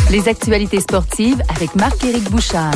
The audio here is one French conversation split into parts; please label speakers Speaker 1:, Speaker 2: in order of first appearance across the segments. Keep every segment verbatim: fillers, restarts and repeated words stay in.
Speaker 1: Les actualités sportives avec Marc-Éric Bouchard.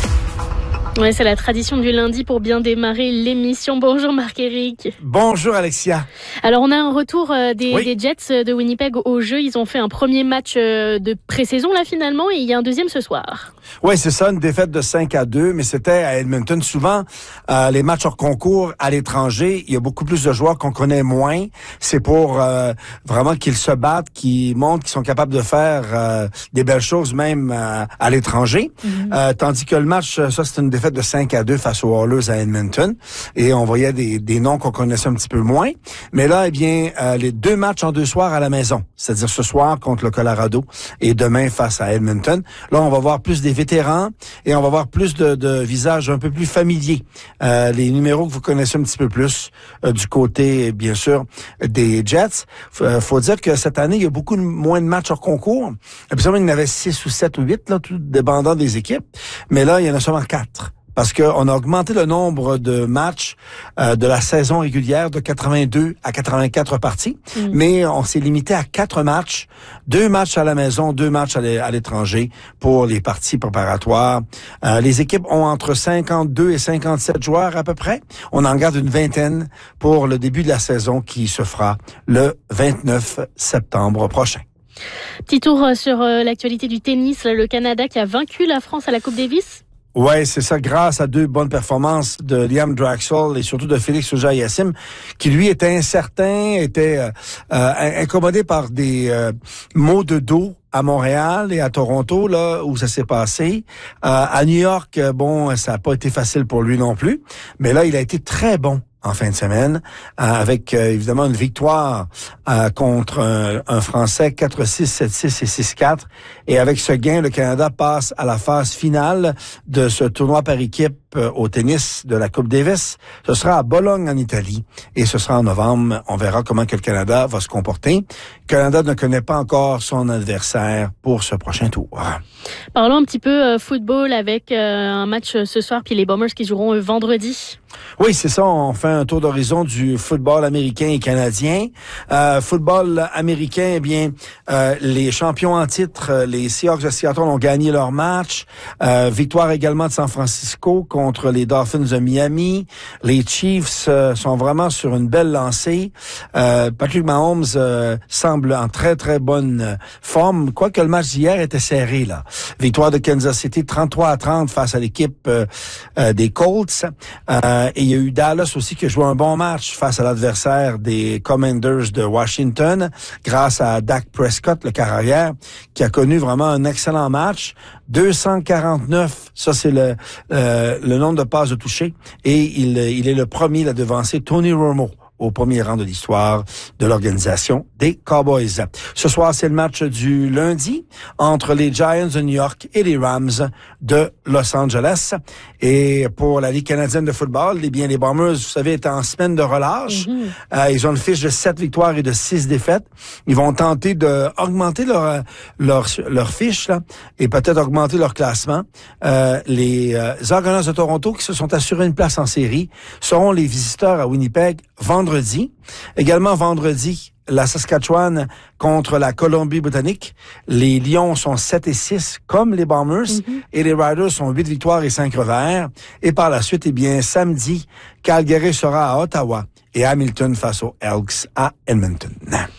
Speaker 2: Ouais, c'est la tradition du lundi pour bien démarrer l'émission. Bonjour Marc-Éric.
Speaker 3: Bonjour Alexia.
Speaker 2: Alors on a un retour euh, des,
Speaker 3: oui.
Speaker 2: des Jets de Winnipeg au jeu. Ils ont fait un premier match euh, de pré-saison là finalement et il y a un deuxième ce soir.
Speaker 3: Oui, c'est ça, une défaite de cinq à deux, mais c'était à Edmonton. Souvent, euh, les matchs hors concours à l'étranger, il y a beaucoup plus de joueurs qu'on connaît moins. C'est pour euh, vraiment qu'ils se battent, qu'ils montrent qu'ils sont capables de faire euh, des belles choses même euh, à l'étranger. Mm-hmm. Euh, tandis que le match, ça, c'est une défaite de cinq à deux face aux Oilers à Edmonton. Et on voyait des, des noms qu'on connaissait un petit peu moins. Mais là, eh bien, euh, les deux matchs en deux soirs à la maison. C'est-à-dire ce soir contre le Colorado et demain face à Edmonton. Là, on va voir plus des vétérans et on va voir plus de, de visages un peu plus familiers. Euh, les numéros que vous connaissez un petit peu plus euh, du côté, bien sûr, des Jets. Faut, euh, faut dire que cette année, il y a beaucoup de, moins de matchs hors concours. Absolument, il y en avait six ou sept ou huit, là, tout dépendant des équipes. Mais là, il y en a seulement quatre. Parce qu'on a augmenté le nombre de matchs euh, de la saison régulière de quatre-vingt-deux à quatre-vingt-quatre parties, mmh. mais on s'est limité à quatre matchs, deux matchs à la maison, deux matchs à l'étranger pour les parties préparatoires. Euh, les équipes ont entre cinquante-deux et cinquante-sept joueurs à peu près. On en garde une vingtaine pour le début de la saison qui se fera le vingt-neuf septembre prochain.
Speaker 2: Petit tour sur euh, l'actualité du tennis, le Canada qui a vaincu la France à la Coupe Davis.
Speaker 3: Ouais, c'est ça, grâce à deux bonnes performances de Liam Draxl et surtout de Félix Auger-Aliassime, qui lui était incertain, était euh, euh, incommodé par des euh, maux de dos à Montréal et à Toronto, là où ça s'est passé. Euh, à New York, bon, ça n'a pas été facile pour lui non plus, mais là, il a été très bon en fin de semaine, euh, avec euh, évidemment une victoire euh, contre un, un Français quatre six, sept six et six quatre. Et avec ce gain, le Canada passe à la phase finale de ce tournoi par équipe euh, au tennis de la Coupe Davis. Ce sera à Bologne en Italie et ce sera en novembre. On verra comment que le Canada va se comporter. Le Canada ne connaît pas encore son adversaire pour ce prochain tour.
Speaker 2: Parlons un petit peu euh, football avec euh, un match ce soir puis les Bombers qui joueront euh, vendredi.
Speaker 3: Oui, c'est ça. On fait un tour d'horizon du football américain et canadien. Euh, football américain, eh bien, euh, les champions en titre, les Seahawks de Seattle ont gagné leur match. Euh, victoire également de San Francisco contre les Dolphins de Miami. Les Chiefs euh, sont vraiment sur une belle lancée. Euh, Patrick Mahomes euh, semble en très, très bonne forme, quoique le match d'hier était serré, là. Victoire de Kansas City trente-trois à trente face à l'équipe euh, euh, des Colts. Euh, Et il y a eu Dallas aussi qui a joué un bon match face à l'adversaire des Commanders de Washington grâce à Dak Prescott, le carrière, qui a connu vraiment un excellent match. deux cent quarante-neuf, ça c'est le euh, le nombre de passes de toucher. Et il, il est le premier à devancer Tony Romo au premier rang de l'histoire de l'organisation des Cowboys. Ce soir, c'est le match du lundi entre les Giants de New York et les Rams de Los Angeles. Et pour la Ligue canadienne de football, eh bien, les Bombers, vous savez, étaient en semaine de relâche. Mm-hmm. Euh, ils ont une fiche de sept victoires et de six défaites. Ils vont tenter de augmenter leur leur, leur fiche là, et peut-être augmenter leur classement. Euh, les euh, Argonauts de Toronto, qui se sont assurés une place en série, seront les visiteurs à Winnipeg vendredi. Vendredi. Également vendredi, la Saskatchewan contre la Colombie-Britannique. Les Lions sont sept et six, comme les Bombers. Mm-hmm. Et les Riders sont huit victoires et cinq revers. Et par la suite, eh bien, samedi, Calgary sera à Ottawa et Hamilton face aux Elks à Edmonton.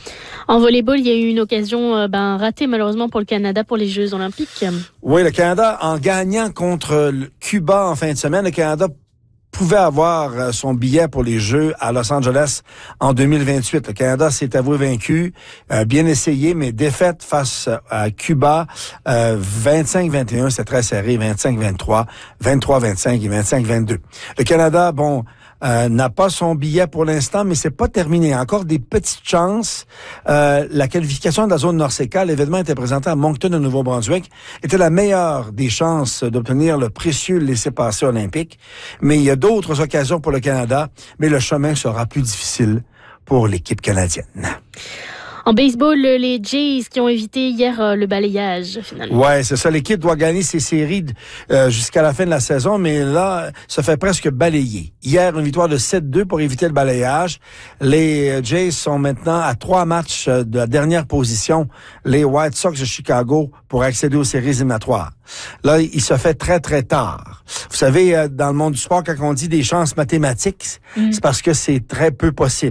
Speaker 2: En volleyball, il y a eu une occasion euh, ben, ratée malheureusement pour le Canada pour les Jeux olympiques.
Speaker 3: Oui, le Canada, en gagnant contre le Cuba en fin de semaine, le Canada pouvait avoir son billet pour les Jeux à Los Angeles en deux mille vingt-huit. Le Canada s'est avoué vaincu, euh, bien essayé, mais défaite face à Cuba, euh, vingt-cinq vingt et un, c'est très serré, vingt-cinq vingt-trois, vingt-trois vingt-cinq et vingt-cinq vingt-deux. Le Canada, bon, euh, n'a pas son billet pour l'instant, mais c'est pas terminé. Encore des petites chances. Euh, la qualification de la zone Nord-C-A, l'événement était présenté à Moncton, au Nouveau-Brunswick, était la meilleure des chances d'obtenir le précieux laissez-passer olympique. Mais il y a d'autres occasions pour le Canada, mais le chemin sera plus difficile pour l'équipe canadienne.
Speaker 2: En baseball, les Jays qui ont évité hier le balayage, finalement.
Speaker 3: Ouais, c'est ça. L'équipe doit gagner ses séries euh, jusqu'à la fin de la saison, mais là, ça fait presque balayer. Hier, une victoire de sept deux pour éviter le balayage. Les Jays sont maintenant à trois matchs de la dernière position, les White Sox de Chicago, pour accéder aux séries éliminatoires. Là, il se fait très, très tard. Vous savez, dans le monde du sport, quand on dit des chances mathématiques, mm. c'est parce que c'est très peu possible.